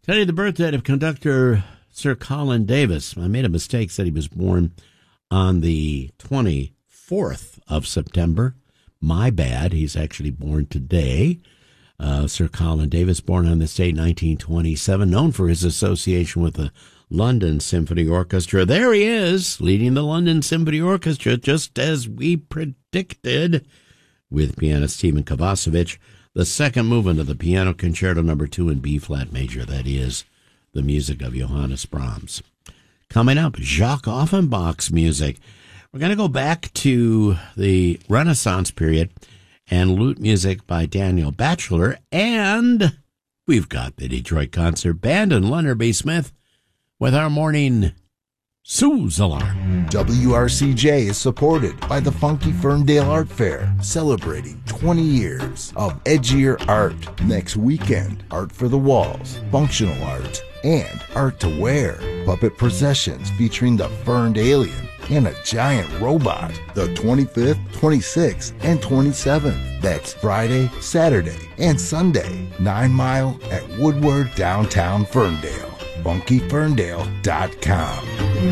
Today, the birthday of conductor Sir Colin Davis. I made a mistake, said he was born on the 24th of September. My bad. He's actually born today. Sir Colin Davis, born on this date, 1927, known for his association with the London Symphony Orchestra. There he is, leading the London Symphony Orchestra, just as we predicted, with pianist Stephen Kovacevic. The second movement of the Piano Concerto No. 2 in B-flat major, that is the music of Johannes Brahms. Coming up, Jacques Offenbach's music. We're going to go back to the Renaissance period and lute music by Daniel Batchelor, and we've got the Detroit Concert Band and Leonard B. Smith with our morning Sue's Alarm. WRCJ is supported by the Funky Ferndale Art Fair, celebrating 20 years of edgier art. Next weekend, art for the walls, functional art, and art to wear. Puppet processions featuring the Ferned Alien and a giant robot. The 25th, 26th, and 27th. That's Friday, Saturday, and Sunday. 9 Mile at Woodward, downtown Ferndale. funkyferndale.com.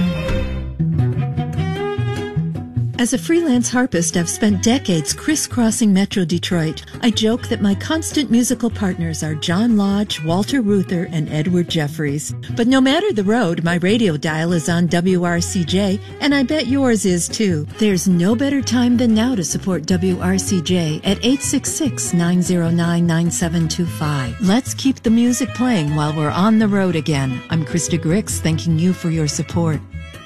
As a freelance harpist, I've spent decades crisscrossing Metro Detroit. I joke that my constant musical partners are John Lodge, Walter Reuther, and Edward Jeffries. But no matter the road, my radio dial is on WRCJ, and I bet yours is too. There's no better time than now to support WRCJ at 866-909-9725. Let's keep the music playing while we're on the road again. I'm Krista Grix, thanking you for your support.